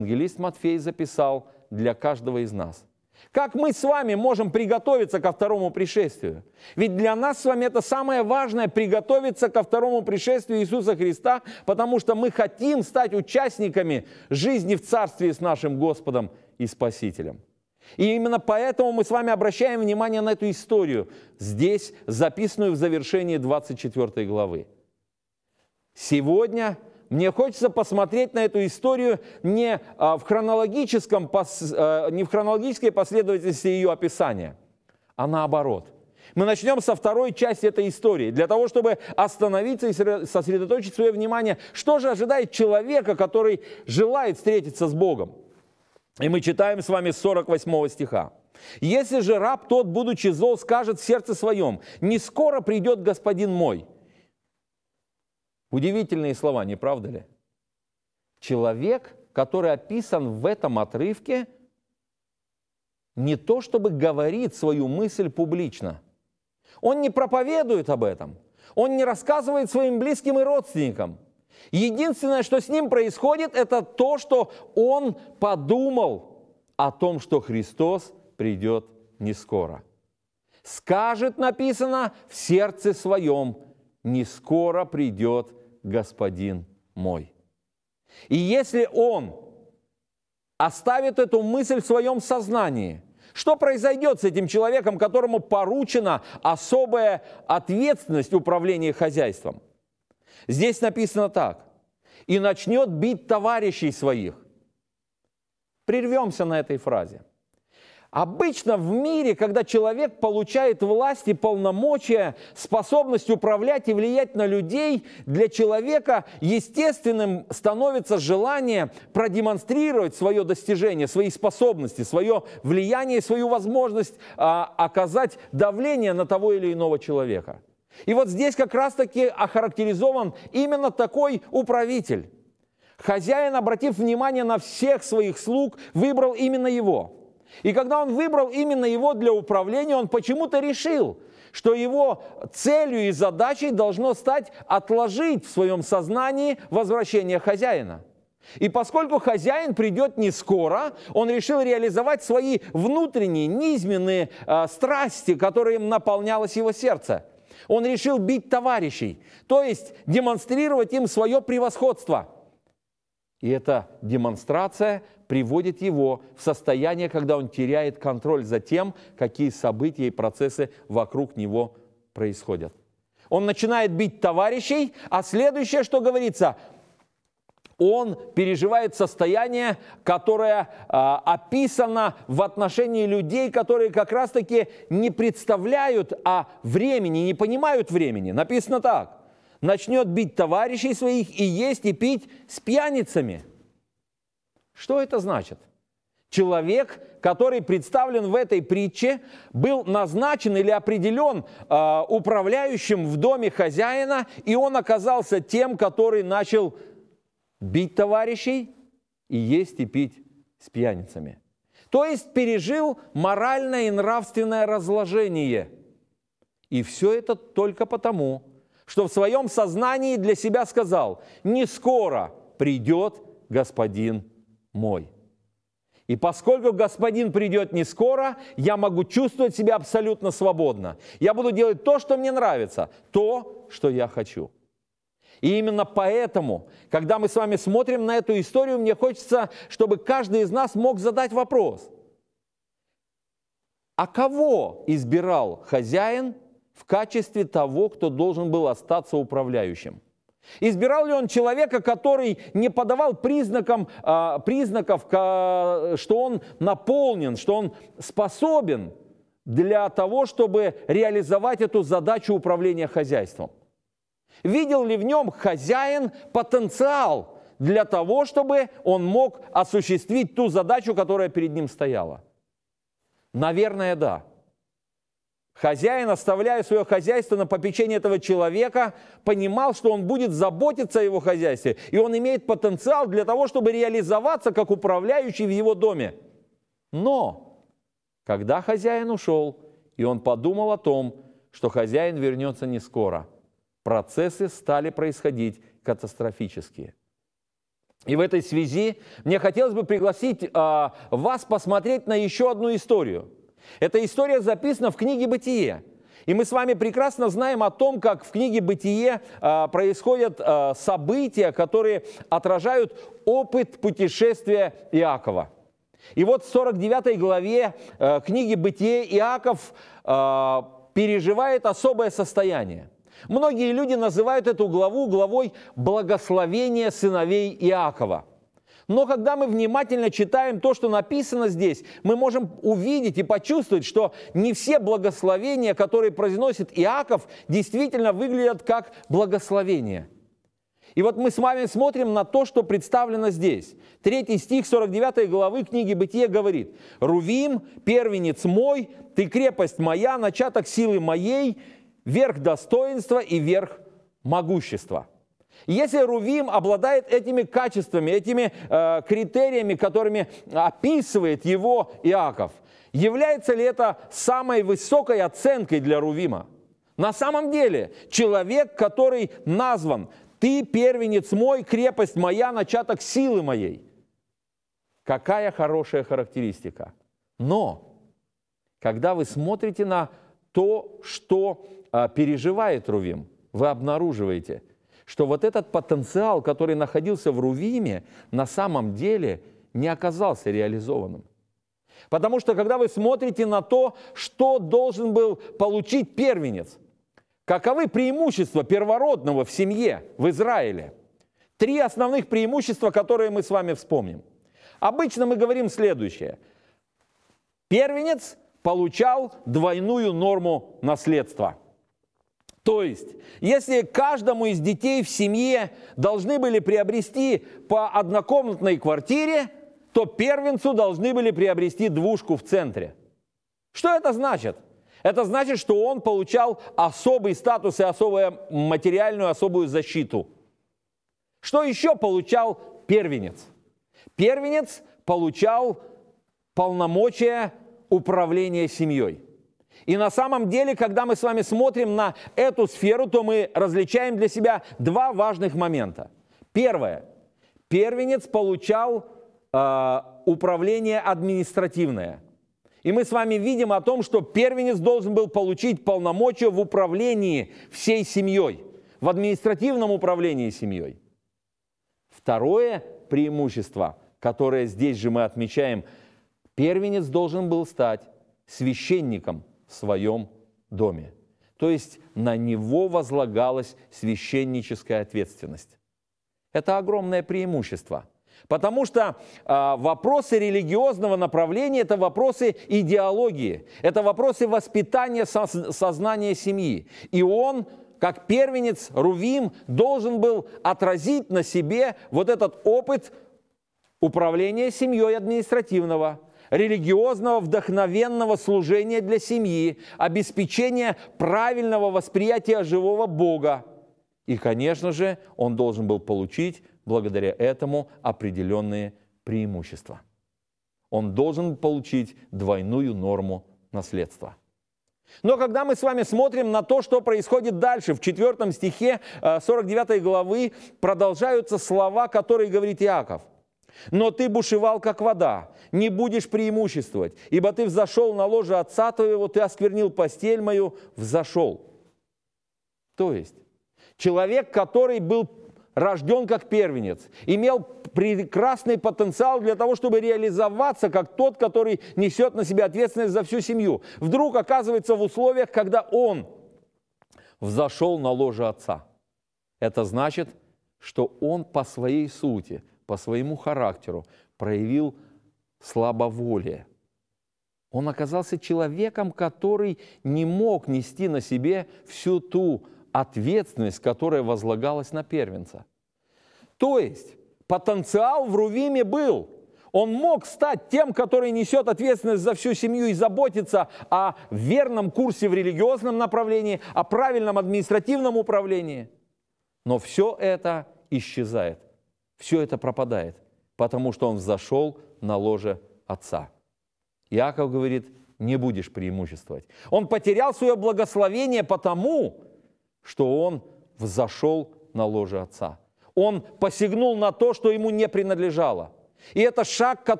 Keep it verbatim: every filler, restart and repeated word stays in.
евангелист Матфей записал для каждого из нас. Как мы с вами можем приготовиться ко второму пришествию? Ведь для нас с вами это самое важное — приготовиться ко второму пришествию Иисуса Христа, потому что мы хотим стать участниками жизни в Царстве с нашим Господом и Спасителем. И именно поэтому мы с вами обращаем внимание на эту историю, здесь записанную в завершении двадцать четвёртой главы. Сегодня мне хочется посмотреть на эту историю не в, хронологическом, не в хронологической последовательности ее описания, а наоборот. Мы начнем со второй части этой истории, для того, чтобы остановиться и сосредоточить свое внимание, что же ожидает человека, который желает встретиться с Богом. И мы читаем с вами с сорок восьмого стиха. «Если же раб тот, будучи зол, скажет в сердце своем: не скоро придет господин мой». Удивительные слова, не правда ли? Человек, который описан в этом отрывке, не то чтобы говорит свою мысль публично. Он не проповедует об этом. Он не рассказывает своим близким и родственникам. Единственное, что с ним происходит, это то, что он подумал о том, что Христос придет не скоро. Скажет, написано, в сердце своем: не скоро придет господин мой. И если он оставит эту мысль в своем сознании, что произойдет с этим человеком, которому поручена особая ответственность управления хозяйством? Здесь написано так: «И начнет бить товарищей своих». Прервемся на этой фразе. Обычно в мире, когда человек получает власть и полномочия, способность управлять и влиять на людей, для человека естественным становится желание продемонстрировать свое достижение, свои способности, свое влияние, свою возможность а, оказать давление на того или иного человека. И вот здесь как раз-таки охарактеризован именно такой управитель. Хозяин, обратив внимание на всех своих слуг, выбрал именно его. И когда он выбрал именно его для управления, он почему-то решил, что его целью и задачей должно стать отложить в своем сознании возвращение хозяина. И поскольку хозяин придет не скоро, он решил реализовать свои внутренние, низменные э, страсти, которыми наполнялось его сердце. Он решил бить товарищей, то есть демонстрировать им свое превосходство. И эта демонстрация приводит его в состояние, когда он теряет контроль за тем, какие события и процессы вокруг него происходят. Он начинает бить товарищей, а следующее, что говорится, он переживает состояние, которое а, описано в отношении людей, которые как раз-таки не представляют о времени, не понимают времени. Написано так: начнет бить товарищей своих и есть и пить с пьяницами. Что это значит? Человек, который представлен в этой притче, был назначен или определен э, управляющим в доме хозяина, и он оказался тем, который начал бить товарищей и есть и пить с пьяницами. То есть пережил моральное и нравственное разложение. И все это только потому, что в своем сознании для себя сказал: не скоро придет господин мой. И поскольку господин придет не скоро, я могу чувствовать себя абсолютно свободно. Я буду делать то, что мне нравится, то, что я хочу. И именно поэтому, когда мы с вами смотрим на эту историю, мне хочется, чтобы каждый из нас мог задать вопрос: а кого избирал хозяин в качестве того, кто должен был остаться управляющим? Избирал ли он человека, который не подавал признакам, а, признаков, что он наполнен, что он способен для того, чтобы реализовать эту задачу управления хозяйством? Видел ли в нем хозяин потенциал для того, чтобы он мог осуществить ту задачу, которая перед ним стояла? Наверное, да. Хозяин, оставляя свое хозяйство на попечение этого человека, понимал, что он будет заботиться о его хозяйстве, и он имеет потенциал для того, чтобы реализоваться как управляющий в его доме. Но, когда хозяин ушел, и он подумал о том, что хозяин вернется не скоро, процессы стали происходить катастрофические. И в этой связи мне хотелось бы пригласить а, вас посмотреть на еще одну историю. Эта история записана в книге «Бытие». И мы с вами прекрасно знаем о том, как в книге «Бытие» а, происходят а, события, которые отражают опыт путешествия Иакова. И вот в сорок девятой главе а, книги «Бытие» Иаков а, переживает особое состояние. Многие люди называют эту главу главой благословения сыновей Иакова. Но когда мы внимательно читаем то, что написано здесь, мы можем увидеть и почувствовать, что не все благословения, которые произносит Иаков, действительно выглядят как благословения. И вот мы с вами смотрим на то, что представлено здесь. Третий стих сорок девятой главы книги «Бытие» говорит: «Рувим, первенец мой, ты крепость моя, начаток силы моей, верх достоинства и верх могущества». Если Рувим обладает этими качествами, этими э, критериями, которыми описывает его Иаков, является ли это самой высокой оценкой для Рувима? На самом деле, человек, который назван «Ты первенец мой, крепость моя, начаток силы моей». Какая хорошая характеристика. Но, когда вы смотрите на то, что э, переживает Рувим, вы обнаруживаете, что вот этот потенциал, который находился в Рувиме, на самом деле не оказался реализованным. Потому что, когда вы смотрите на то, что должен был получить первенец, каковы преимущества первородного в семье в Израиле? Три основных преимущества, которые мы с вами вспомним. Обычно мы говорим следующее. Первенец получал двойную норму наследства. То есть, если каждому из детей в семье должны были приобрести по однокомнатной квартире, то первенцу должны были приобрести двушку в центре. Что это значит? Это значит, что он получал особый статус и особую материальную, особую защиту. Что еще получал первенец? Первенец получал полномочия управления семьей. И на самом деле, когда мы с вами смотрим на эту сферу, то мы различаем для себя два важных момента. Первое. Первенец получал э, управление административное. И мы с вами видим о том, что первенец должен был получить полномочия в управлении всей семьей, в административном управлении семьей. Второе преимущество, которое здесь же мы отмечаем, первенец должен был стать священником в своем доме. То есть на него возлагалась священническая ответственность. Это огромное преимущество. Потому что э, вопросы религиозного направления – это вопросы идеологии, это вопросы воспитания со- сознания семьи. И он, как первенец, Рувим, должен был отразить на себе вот этот опыт управления семьей административного, религиозного, вдохновенного служения для семьи, обеспечения правильного восприятия живого Бога. И, конечно же, он должен был получить благодаря этому определенные преимущества. Он должен получить двойную норму наследства. Но когда мы с вами смотрим на то, что происходит дальше, в четвертом стихе сорок девятой главы продолжаются слова, которые говорит Иаков. «Но ты бушевал, как вода, не будешь преимуществовать, ибо ты взошел на ложе отца твоего, ты осквернил постель мою, взошел». То есть, человек, который был рожден как первенец, имел прекрасный потенциал для того, чтобы реализоваться как тот, который несет на себя ответственность за всю семью, вдруг оказывается в условиях, когда он взошел на ложе отца. Это значит, что он по своей сути, по своему характеру проявил слабоволие. Он оказался человеком, который не мог нести на себе всю ту ответственность, которая возлагалась на первенца. То есть потенциал в Рувиме был. Он мог стать тем, который несет ответственность за всю семью и заботиться о верном курсе в религиозном направлении, о правильном административном управлении. Но все это исчезает. Все это пропадает, потому что он взошел на ложе отца. Иаков говорит, не будешь преимуществовать. Он потерял свое благословение потому, что он взошел на ложе отца. Он посягнул на то, что ему не принадлежало. И это шаг, который